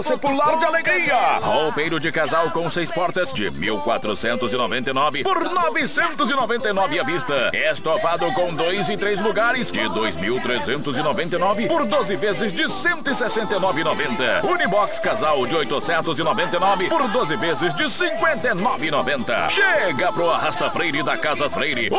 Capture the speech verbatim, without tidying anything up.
Você pular de alegria! Roupeiro de casal com seis portas de mil quatrocentos e noventa e nove por novecentos e noventa e nove à vista. Estofado com dois e três lugares de dois mil trezentos e noventa e nove por doze vezes de cento e sessenta e nove reais e noventa centavos. Unibox casal de oitocentos e noventa e nove por doze vezes de cinquenta e nove reais e noventa centavos. Chega pro Arrasta Freire da Casas Freire.